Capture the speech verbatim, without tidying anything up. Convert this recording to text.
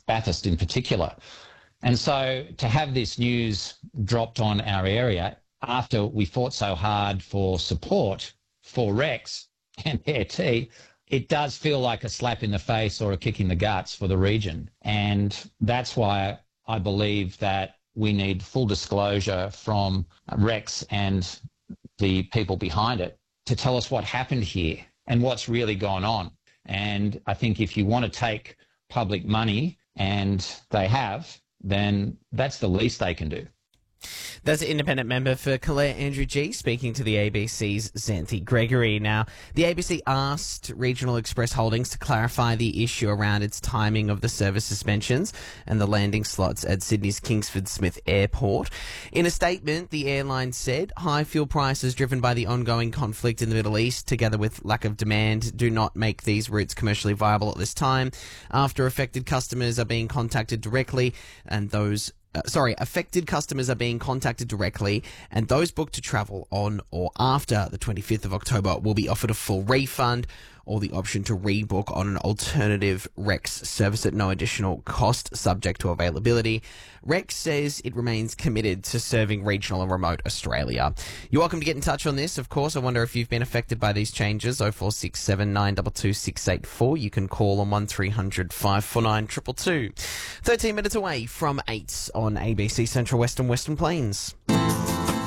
Bathurst in particular. And so to have this news dropped on our area after we fought so hard for support for Rex and Air T, it does feel like a slap in the face or a kick in the guts for the region. And that's why I believe that we need full disclosure from Rex and the people behind it to tell us what happened here and what's really gone on. And I think if you want to take public money, and they have, then that's the least they can do. That's an independent member for Calare, Andrew Gee, speaking to the A B C's Xanthi Gregory. Now, the A B C asked Regional Express Holdings to clarify the issue around its timing of the service suspensions and the landing slots at Sydney's Kingsford Smith Airport. In a statement, the airline said high fuel prices driven by the ongoing conflict in the Middle East, together with lack of demand, do not make these routes commercially viable at this time. After affected customers are being contacted directly, and those Uh, sorry, affected customers are being contacted directly, and those booked to travel on or after the twenty-fifth of October will be offered a full refund or the option to rebook on an alternative Rex service at no additional cost, subject to availability. Rex says it remains committed to serving regional and remote Australia. You're welcome to get in touch on this, of course. I wonder if you've been affected by these changes. oh four six seven, nine two two, six eight four. You can call on one three hundred, five four nine, two two two. thirteen minutes away from eight on A B C Central Western Western Plains.